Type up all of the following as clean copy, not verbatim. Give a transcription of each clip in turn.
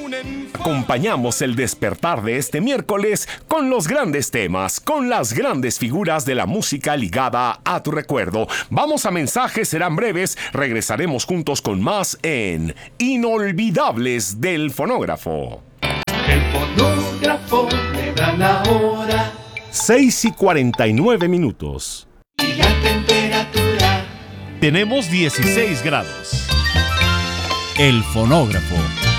Acompañamos el despertar de este miércoles con los grandes temas, con las grandes figuras de la música ligada a tu recuerdo. Vamos a mensajes, serán breves. Regresaremos juntos con más en Inolvidables del Fonógrafo. El fonógrafo me da la hora. 6:49. Y la temperatura. Tenemos 16 grados. El fonógrafo.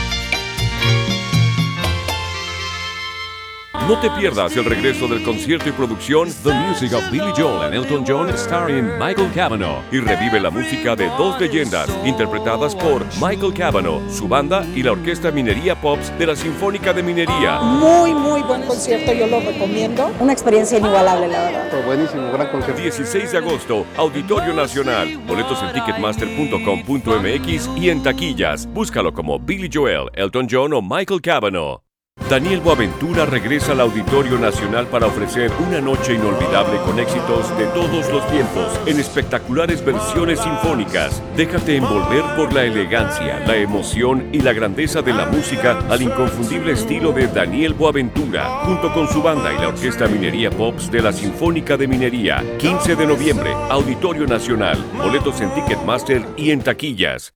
No te pierdas el regreso del concierto y producción The Music of Billy Joel and Elton John starring Michael Cavanaugh, y revive la música de dos leyendas interpretadas por Michael Cavanaugh, su banda y la Orquesta Minería Pops de la Sinfónica de Minería. Muy buen concierto, yo lo recomiendo. Una experiencia inigualable, la verdad. Buenísimo, gran concierto. 16 de agosto, Auditorio Nacional. Boletos en ticketmaster.com.mx y en taquillas. Búscalo como Billy Joel, Elton John o Michael Cavanaugh. Daniel Boaventura regresa al Auditorio Nacional para ofrecer una noche inolvidable con éxitos de todos los tiempos en espectaculares versiones sinfónicas. Déjate envolver por la elegancia, la emoción y la grandeza de la música al inconfundible estilo de Daniel Boaventura, junto con su banda y la Orquesta Minería Pops de la Sinfónica de Minería. 15 de noviembre, Auditorio Nacional. Boletos en Ticketmaster y en taquillas.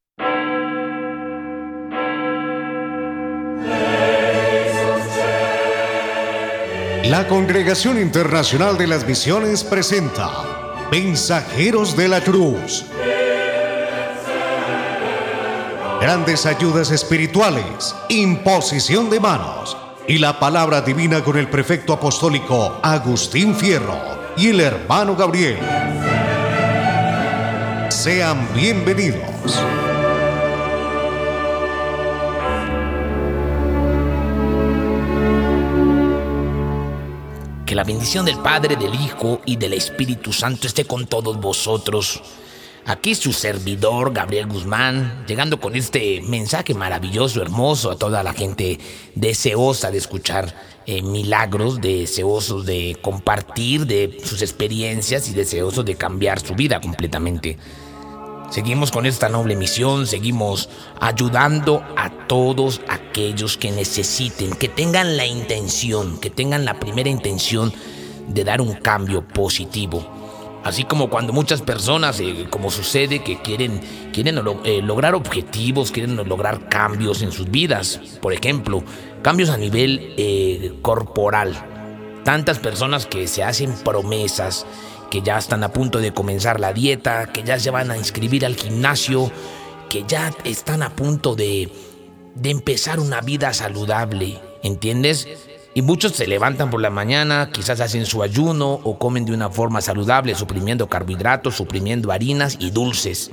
La Congregación Internacional de las Misiones presenta Mensajeros de la Cruz. Grandes ayudas espirituales, imposición de manos y la palabra divina con el prefecto apostólico Agustín Fierro y el hermano Gabriel. Sean bienvenidos. Que la bendición del Padre, del Hijo y del Espíritu Santo esté con todos vosotros. Aquí su servidor, Gabriel Guzmán, llegando con este mensaje maravilloso, hermoso a toda la gente deseosa de escuchar milagros, deseosos de compartir de sus experiencias y deseosos de cambiar su vida completamente. Seguimos con esta noble misión, seguimos ayudando a todos aquellos que necesiten, que tengan la intención, que tengan la primera intención de dar un cambio positivo. Así como cuando muchas personas, como sucede, que quieren lograr objetivos, quieren lograr cambios en sus vidas. Por ejemplo, cambios a nivel corporal. Tantas personas que se hacen promesas, que ya están a punto de comenzar la dieta, que ya se van a inscribir al gimnasio, que ya están a punto de empezar una vida saludable, ¿entiendes? Y muchos se levantan por la mañana, quizás hacen su ayuno o comen de una forma saludable, suprimiendo carbohidratos, suprimiendo harinas y dulces.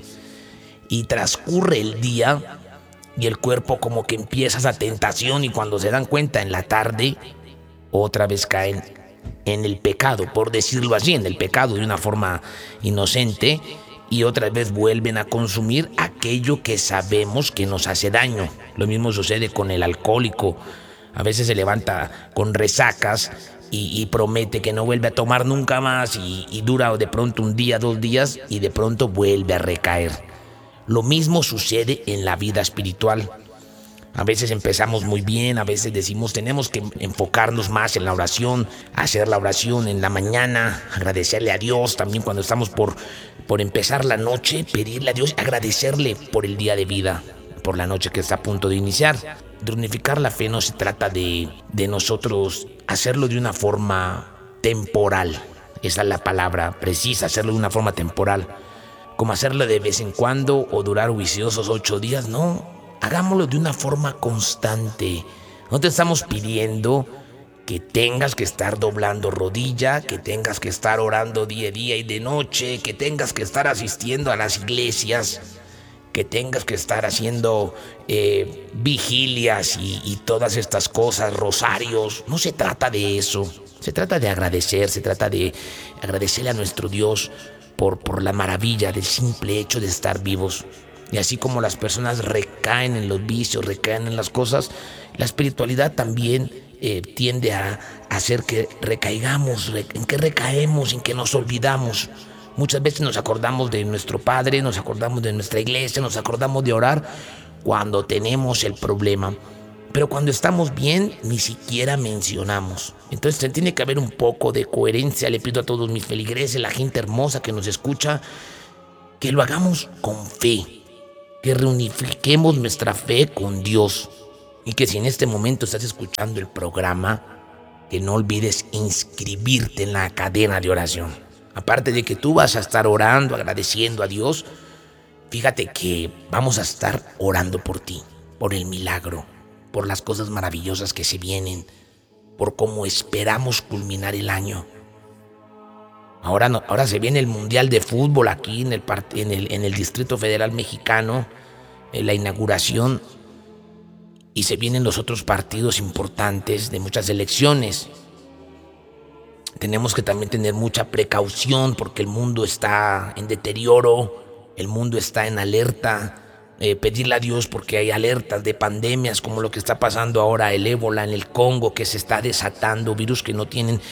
Y transcurre el día y el cuerpo como que empieza esa tentación, y cuando se dan cuenta en la tarde, otra vez caen en el pecado, por decirlo así, en el pecado de una forma inocente, y otra vez vuelven a consumir aquello que sabemos que nos hace daño. Lo mismo sucede con el alcohólico. A veces se levanta con resacas y promete que no vuelve a tomar nunca más, y dura de pronto un día, 2 días, y de pronto vuelve a recaer. Lo mismo sucede en la vida espiritual. A veces empezamos muy bien, a veces decimos tenemos que enfocarnos más en la oración, hacer la oración en la mañana, agradecerle a Dios también cuando estamos por empezar la noche, pedirle a Dios, agradecerle por el día de vida, por la noche que está a punto de iniciar. De unificar la fe no se trata de nosotros hacerlo de una forma temporal, esa es la palabra precisa, hacerlo de una forma temporal, como hacerlo de vez en cuando o durar viciosos 8 días, no. Hagámoslo de una forma constante. No te estamos pidiendo que tengas que estar doblando rodilla, que tengas que estar orando día y de noche, que tengas que estar asistiendo a las iglesias, que tengas que estar haciendo vigilias y todas estas cosas, rosarios. No se trata de eso. Se trata de agradecer, se trata de agradecerle a nuestro Dios por la maravilla del simple hecho de estar vivos. Y así como las personas recaen en los vicios, recaen en las cosas, la espiritualidad también tiende a hacer que recaigamos. ¿En qué recaemos? ¿En qué nos olvidamos? Muchas veces nos acordamos de nuestro Padre, nos acordamos de nuestra iglesia, nos acordamos de orar cuando tenemos el problema. pero cuando estamos bien ni siquiera mencionamos. Entonces tiene que haber un poco de coherencia. Le pido a todos mis feligreses, la gente hermosa que nos escucha, que lo hagamos con fe, que reunifiquemos nuestra fe con Dios, y que si en este momento estás escuchando el programa, que no olvides inscribirte en la cadena de oración. Aparte de que tú vas a estar orando, agradeciendo a Dios, fíjate que vamos a estar orando por ti, por el milagro, por las cosas maravillosas que se vienen, por cómo esperamos culminar el año. Ahora se viene el Mundial de Fútbol aquí en el Distrito Federal Mexicano, la inauguración, y se vienen los otros partidos importantes de muchas elecciones. Tenemos que también tener mucha precaución porque el mundo está en deterioro, el mundo está en alerta. Pedirle a Dios porque hay alertas de pandemias como lo que está pasando ahora, el ébola en el Congo, que se está desatando, virus que no tienen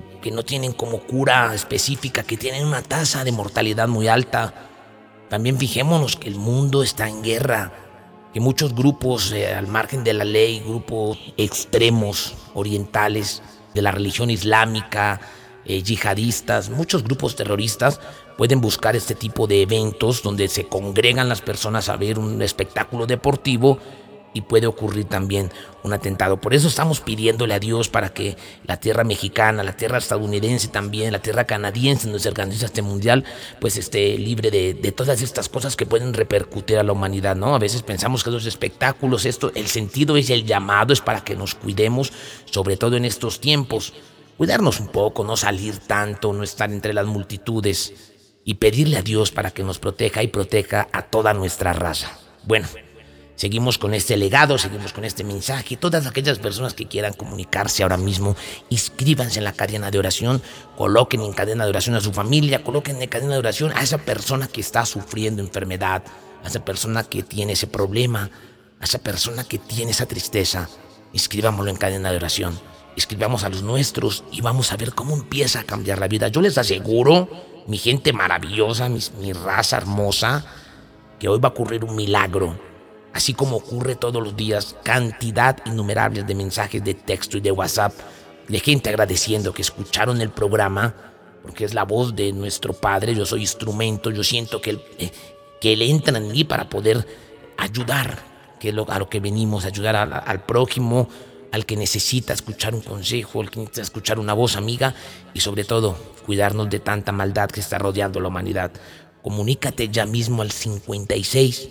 como cura específica, que tienen una tasa de mortalidad muy alta. También fijémonos que el mundo está en guerra, que muchos grupos al margen de la ley, grupos extremos orientales de la religión islámica, yihadistas, muchos grupos terroristas pueden buscar este tipo de eventos donde se congregan las personas a ver un espectáculo deportivo y puede ocurrir también un atentado. Por eso estamos pidiéndole a Dios para que la tierra mexicana, la tierra estadounidense también, la tierra canadiense donde se organiza este mundial, pues esté libre de todas estas cosas que pueden repercutir a la humanidad, ¿no? A veces pensamos que los espectáculos, el sentido es el llamado, es para que nos cuidemos, sobre todo en estos tiempos. Cuidarnos un poco, no salir tanto, no estar entre las multitudes y pedirle a Dios para que nos proteja y proteja a toda nuestra raza. Bueno, seguimos con este legado, seguimos con este mensaje. Todas aquellas personas que quieran comunicarse ahora mismo, inscríbanse en la cadena de oración, coloquen en cadena de oración a su familia, coloquen en cadena de oración a esa persona que está sufriendo enfermedad, a esa persona que tiene ese problema, a esa persona que tiene esa tristeza. Inscribámoslo en cadena de oración, escribamos a los nuestros y vamos a ver cómo empieza a cambiar la vida. Yo les aseguro, mi gente maravillosa, mi raza hermosa, que hoy va a ocurrir un milagro. Así como ocurre todos los días, cantidad innumerable de mensajes de texto y de WhatsApp, de gente agradeciendo que escucharon el programa, porque es la voz de nuestro Padre. Yo soy instrumento, yo siento que Él entra en mí para poder ayudar, que es a lo que venimos, ayudar al prójimo, al que necesita escuchar un consejo, al que necesita escuchar una voz amiga y sobre todo cuidarnos de tanta maldad que está rodeando la humanidad. Comunícate ya mismo al 56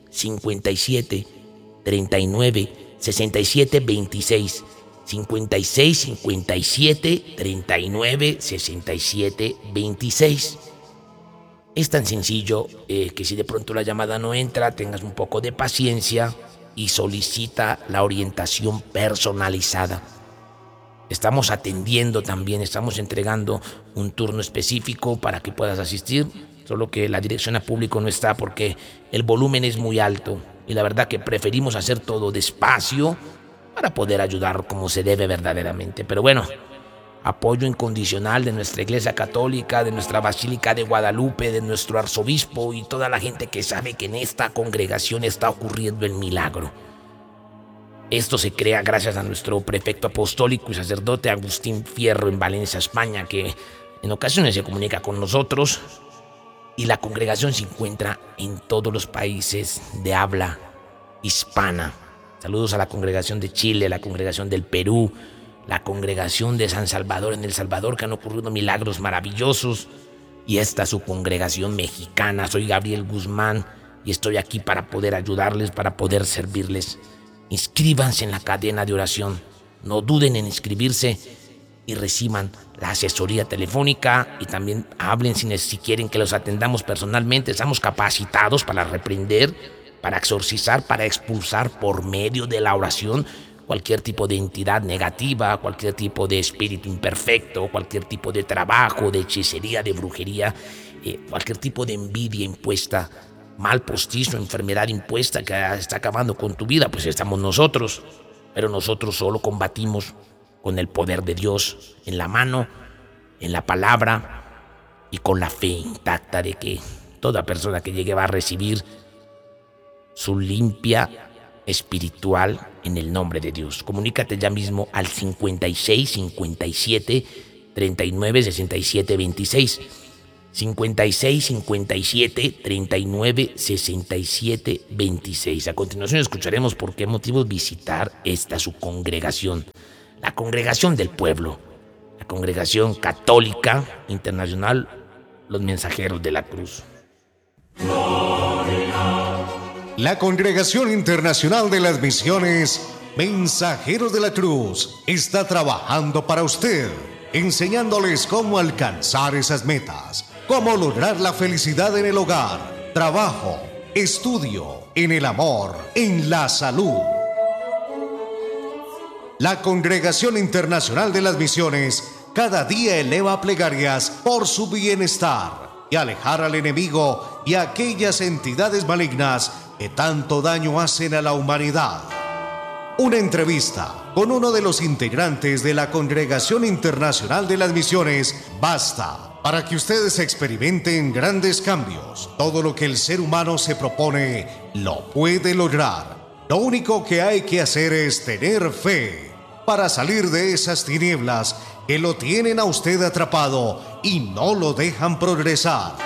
57 39 67 26, 56 57 39 67 26. Es tan sencillo que si de pronto la llamada no entra, tengas un poco de paciencia y solicita la orientación personalizada. Estamos atendiendo también, estamos entregando un turno específico para que puedas asistir, solo que la dirección a público no está porque el volumen es muy alto y la verdad que preferimos hacer todo despacio para poder ayudar como se debe verdaderamente. Pero bueno, apoyo incondicional de nuestra Iglesia Católica, de nuestra Basílica de Guadalupe, de nuestro arzobispo y toda la gente que sabe que en esta congregación está ocurriendo el milagro. Esto se crea gracias a nuestro prefecto apostólico y sacerdote Agustín Fierro en Valencia, España, que en ocasiones se comunica con nosotros, y la congregación se encuentra en todos los países de habla hispana. Saludos a la congregación de Chile, la congregación del Perú, la congregación de San Salvador en El Salvador, que han ocurrido milagros maravillosos, y esta su congregación mexicana. Soy Gabriel Guzmán y estoy aquí para poder ayudarles, para poder servirles. Inscríbanse en la cadena de oración, no duden en inscribirse y reciban la asesoría telefónica y también hablen si quieren que los atendamos personalmente. Estamos capacitados para reprender, para exorcizar, para expulsar por medio de la oración cualquier tipo de entidad negativa, cualquier tipo de espíritu imperfecto, cualquier tipo de trabajo, de hechicería, de brujería, cualquier tipo de envidia impuesta, mal postizo, enfermedad impuesta que está acabando con tu vida. Pues estamos nosotros, pero nosotros solo combatimos con el poder de Dios en la mano, en la palabra y con la fe intacta de que toda persona que llegue va a recibir su limpia espiritual en el nombre de Dios. Comunícate ya mismo al 56 57 39 67 26. 56 57 39 67 26. A continuación escucharemos por qué motivos visitar esta su congregación, la Congregación del Pueblo, la Congregación Católica Internacional Los Mensajeros de la Cruz. La Congregación Internacional de las Misiones Mensajeros de la Cruz está trabajando para usted, enseñándoles cómo alcanzar esas metas, cómo lograr la felicidad en el hogar, trabajo, estudio, en el amor, en la salud. La Congregación Internacional de las Misiones cada día eleva plegarias por su bienestar y alejar al enemigo y a aquellas entidades malignas que tanto daño hacen a la humanidad. Una entrevista con uno de los integrantes de la Congregación Internacional de las Misiones basta para que ustedes experimenten grandes cambios. Todo lo que el ser humano se propone lo puede lograr. Lo único que hay que hacer es tener fe para salir de esas tinieblas que lo tienen a usted atrapado y no lo dejan progresar.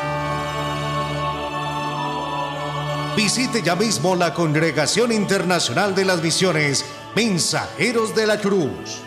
Visite ya mismo la Congregación Internacional de las Misiones Mensajeros de la Cruz.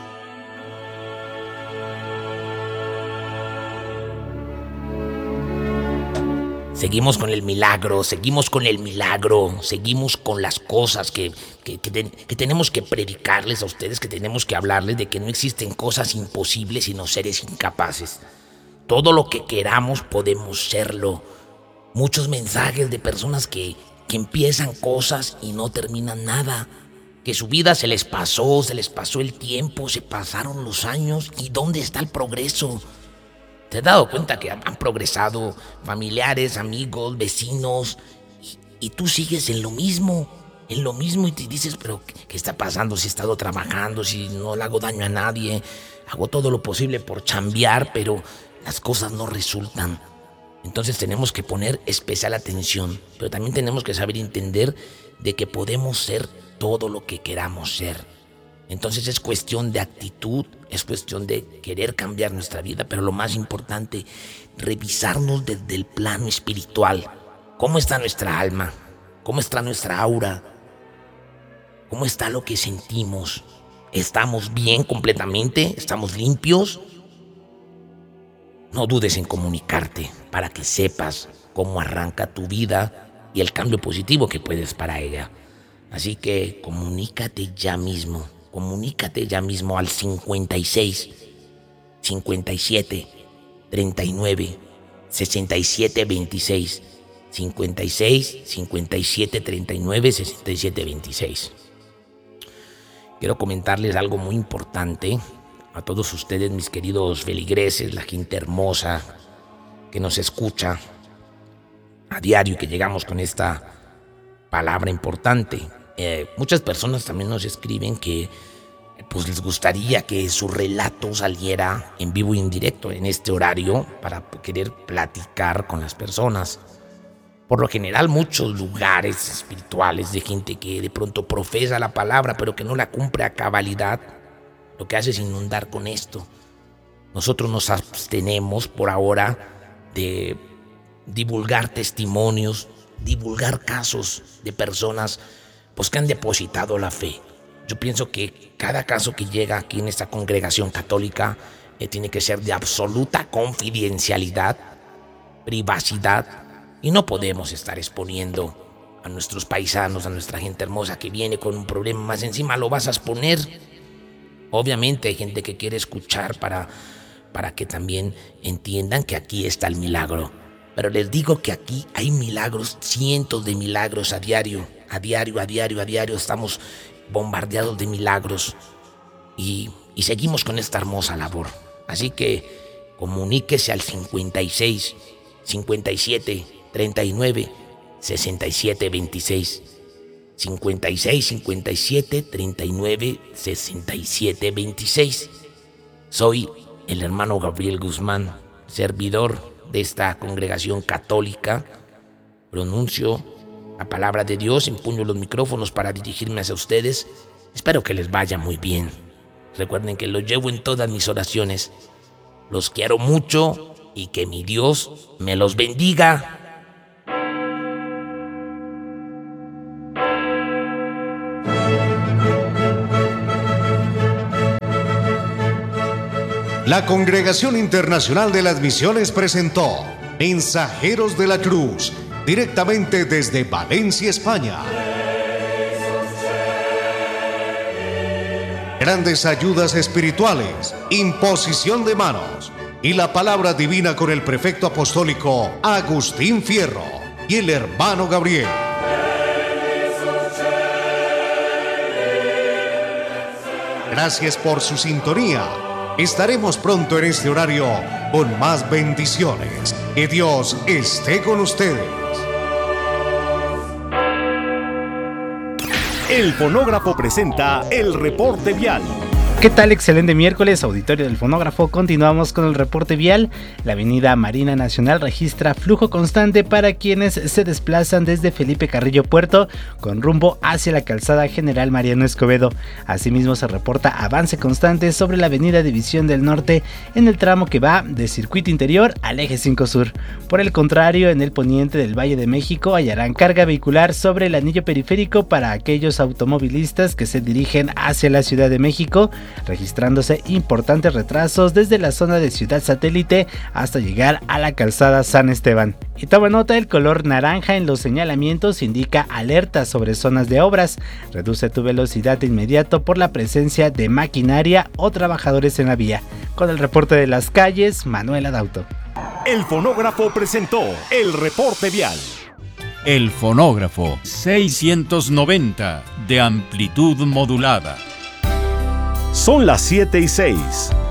Seguimos con el milagro, seguimos con las cosas que tenemos que predicarles a ustedes, que tenemos que hablarles de que no existen cosas imposibles sino seres incapaces. Todo lo que queramos podemos serlo. Muchos mensajes de personas que empiezan cosas y no terminan nada, que su vida se les pasó el tiempo, se pasaron los años, ¿y dónde está el progreso? ¿Te has dado cuenta que han progresado familiares, amigos, vecinos, y tú sigues en lo mismo y te dices, pero ¿qué está pasando? Si he estado trabajando, si no le hago daño a nadie, hago todo lo posible por chambear, pero las cosas no resultan. Entonces tenemos que poner especial atención, pero también tenemos que saber entender de que podemos ser todo lo que queramos ser. Entonces es cuestión de actitud, es cuestión de querer cambiar nuestra vida, pero lo más importante, revisarnos desde el plano espiritual. ¿Cómo está nuestra alma? ¿Cómo está nuestra aura? ¿Cómo está lo que sentimos? ¿Estamos bien completamente? ¿Estamos limpios? No dudes en comunicarte para que sepas cómo arranca tu vida y el cambio positivo que puedes para ella. Así que comunícate ya mismo al 56 57 39 67 26. 56 57 39 67 26. Quiero comentarles algo muy importante a todos ustedes, mis queridos feligreses, la gente hermosa que nos escucha a diario, que llegamos con esta palabra importante. Muchas personas también nos escriben que pues les gustaría que su relato saliera en vivo y en directo en este horario para querer platicar con las personas. Por lo general, muchos lugares espirituales de gente que de pronto profesa la palabra pero que no la cumple a cabalidad, lo que hace es inundar con esto. Nosotros nos abstenemos por ahora de divulgar testimonios, divulgar casos de personas pues que han depositado la fe. Yo pienso que cada caso que llega aquí en esta congregación católica tiene que ser de absoluta confidencialidad, privacidad, y no podemos estar exponiendo a nuestros paisanos, a nuestra gente hermosa que viene con un problema más encima, lo vas a exponer. Obviamente hay gente que quiere escuchar para que también entiendan que aquí está el milagro. Pero les digo que aquí hay milagros, cientos de milagros a diario. A diario estamos bombardeados de milagros y seguimos con esta hermosa labor. Así que comuníquese al 56 57 39 67 26. 56 57 39 67 26. Soy el hermano Gabriel Guzmán, servidor de esta congregación católica. Pronuncio la palabra de Dios, empuño los micrófonos para dirigirme hacia ustedes. Espero que les vaya muy bien. Recuerden que los llevo en todas mis oraciones. Los quiero mucho y que mi Dios me los bendiga. La Congregación Internacional de las Misiones presentó Mensajeros de la Cruz, directamente desde Valencia, España. Grandes ayudas espirituales, imposición de manos y la palabra divina con el prefecto apostólico Agustín Fierro y el hermano Gabriel. Gracias por su sintonía. Estaremos pronto en este horario con más bendiciones. Que Dios esté con ustedes. El Fonógrafo presenta el reporte vial. ¿Qué tal? Excelente miércoles, auditorio del Fonógrafo. Continuamos con el reporte vial. La avenida Marina Nacional registra flujo constante para quienes se desplazan desde Felipe Carrillo Puerto con rumbo hacia la calzada General Mariano Escobedo. Asimismo se reporta avance constante sobre la avenida División del Norte en el tramo que va de Circuito Interior al Eje 5 Sur. Por el contrario, en el poniente del Valle de México hallarán carga vehicular sobre el anillo periférico para aquellos automovilistas que se dirigen hacia la Ciudad de México, registrándose importantes retrasos desde la zona de Ciudad Satélite hasta llegar a la calzada San Esteban. Y toma nota, el color naranja en los señalamientos indica alerta sobre zonas de obras. Reduce tu velocidad de inmediato por la presencia de maquinaria o trabajadores en la vía. Con el reporte de las calles, Manuel Adauto. El Fonógrafo presentó el reporte vial. El Fonógrafo 690 de amplitud modulada. Son las 7:06.